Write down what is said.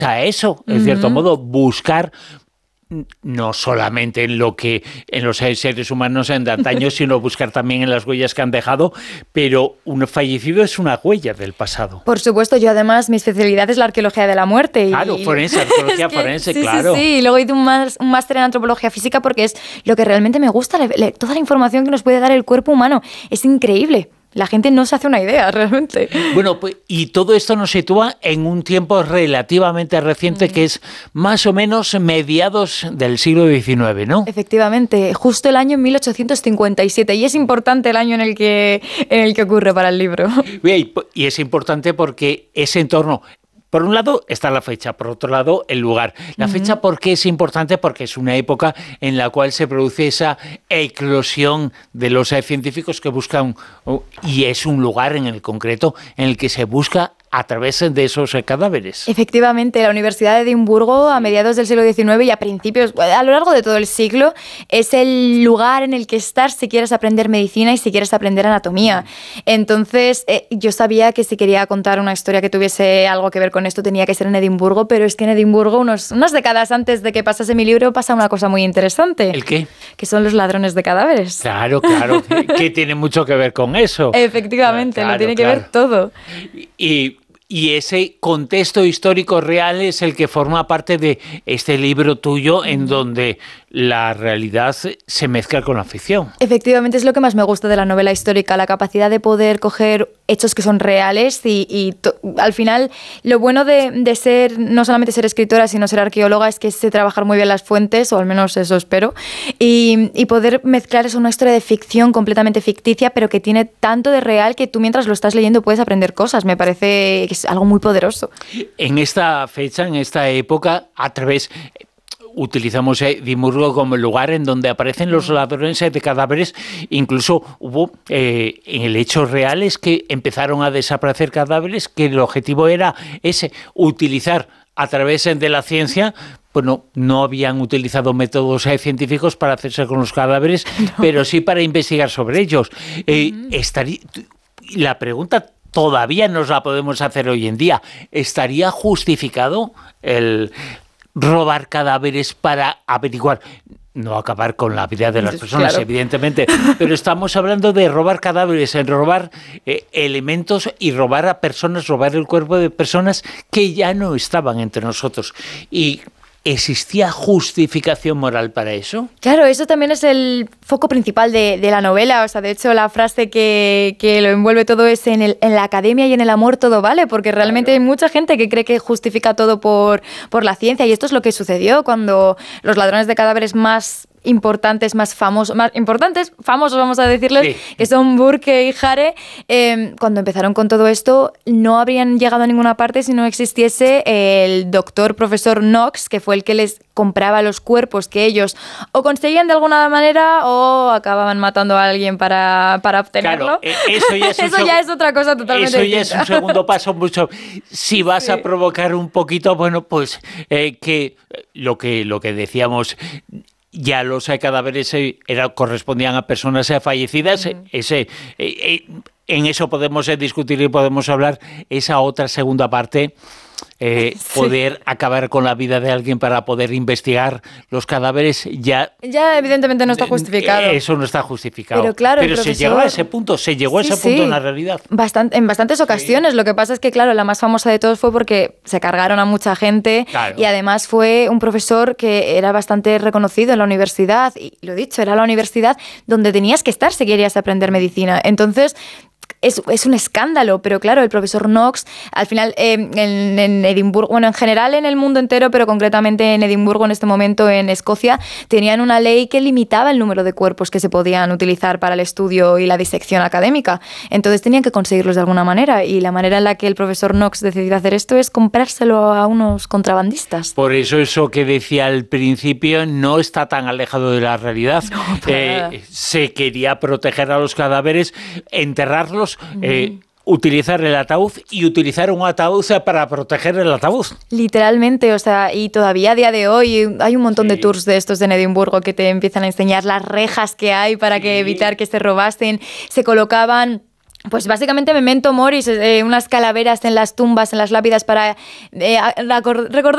a eso, en cierto modo, buscar no solamente en lo que en los seres humanos de antaño, sino buscar también en las huellas que han dejado, pero un fallecido es una huella del pasado. Por supuesto, yo además mi especialidad es la arqueología de la muerte. Claro, forense, arqueología forense, claro. Sí, y luego hice un máster en antropología física porque es lo que realmente me gusta, toda la información que nos puede dar el cuerpo humano. Es increíble. La gente no se hace una idea, realmente. Bueno, pues, y todo esto nos sitúa en un tiempo relativamente reciente, que es más o menos mediados del siglo XIX, ¿no? Efectivamente, justo el año 1857, y es importante el año en el que ocurre para el libro. Y es importante porque ese entorno... Por un lado está la fecha, por otro lado el lugar. La fecha, ¿por qué es importante? Porque es una época en la cual se produce esa eclosión de los científicos que buscan, y es un lugar en el concreto en el que se busca a través de esos cadáveres. Efectivamente, la Universidad de Edimburgo a mediados del siglo XIX y a principios, a lo largo de todo el siglo, es el lugar en el que estar si quieres aprender medicina y si quieres aprender anatomía. Entonces, yo sabía que si quería contar una historia que tuviese algo que ver con esto tenía que ser en Edimburgo, pero es que en Edimburgo, unas décadas antes de que pasase mi libro, pasa una cosa muy interesante. ¿El qué? Que son los ladrones de cadáveres. Claro, que tiene mucho que ver con eso. Efectivamente, claro, lo tiene que ver todo. Y ese contexto histórico real es el que forma parte de este libro tuyo, en donde la realidad se mezcla con la ficción. Efectivamente, es lo que más me gusta de la novela histórica, la capacidad de poder coger hechos que son reales y al final lo bueno de ser, no solamente ser escritora, sino ser arqueóloga, es que sé trabajar muy bien las fuentes, o al menos eso espero, y poder mezclar eso, una historia de ficción completamente ficticia, pero que tiene tanto de real que tú mientras lo estás leyendo puedes aprender cosas. Me parece que es algo muy poderoso. En esta fecha, en esta época, utilizamos Edimburgo como el lugar en donde aparecen los ladrones de cadáveres. Incluso hubo en el hecho real es que empezaron a desaparecer cadáveres, que el objetivo era utilizar a través de la ciencia. Bueno, no habían utilizado métodos científicos para hacerse con los cadáveres, pero sí para investigar sobre ellos. La pregunta todavía nos la podemos hacer hoy en día. ¿Estaría justificado el robar cadáveres para averiguar? No acabar con la vida de las personas, claro, evidentemente, pero estamos hablando de robar cadáveres, robar elementos y robar a personas, robar el cuerpo de personas que ya no estaban entre nosotros. Y ¿existía justificación moral para eso? Claro, eso también es el foco principal de la novela. O sea, de hecho, la frase que lo envuelve todo es en la academia y en el amor todo vale, porque realmente hay mucha gente que cree que justifica todo por la ciencia, y esto es lo que sucedió cuando los ladrones de cadáveres más importantes, famosos, vamos a decirles, sí, que son Burke y Hare, cuando empezaron con todo esto, no habrían llegado a ninguna parte si no existiese el profesor Knox, que fue el que les compraba los cuerpos que ellos o conseguían de alguna manera o acababan matando a alguien para obtenerlo. Claro, eso ya es otra cosa totalmente distinta. Eso ya es un segundo paso mucho. Si vas a provocar un poquito, bueno, pues que lo que decíamos, ya los cadáveres correspondían a personas fallecidas. En eso podemos discutir y podemos hablar. Esa otra segunda parte, poder acabar con la vida de alguien para poder investigar los cadáveres, ya evidentemente no está justificado. Eso no está justificado. Pero claro, se llegó a ese punto, en la realidad. En bastantes ocasiones. Sí. Lo que pasa es que, claro, la más famosa de todos fue porque se cargaron a mucha gente, claro, y además fue un profesor que era bastante reconocido en la universidad, y lo dicho, era la universidad donde tenías que estar si querías aprender medicina. Entonces, es un escándalo, pero claro, el profesor Knox, al final en Edimburgo, bueno, en general en el mundo entero, pero concretamente en Edimburgo en este momento, en Escocia, tenían una ley que limitaba el número de cuerpos que se podían utilizar para el estudio y la disección académica. Entonces tenían que conseguirlos de alguna manera, y la manera en la que el profesor Knox decidió hacer esto es comprárselo a unos contrabandistas. Por eso que decía al principio no está tan alejado de la realidad. No, se quería proteger a los cadáveres, enterrarlos, utilizar el ataúd y utilizar un ataúd para proteger el ataúd. Literalmente, o sea, y todavía a día de hoy hay un montón de tours de estos en Edimburgo que te empiezan a enseñar las rejas que hay para evitar que se robasen. Se colocaban, pues básicamente memento moris, unas calaveras en las tumbas, en las lápidas para recordar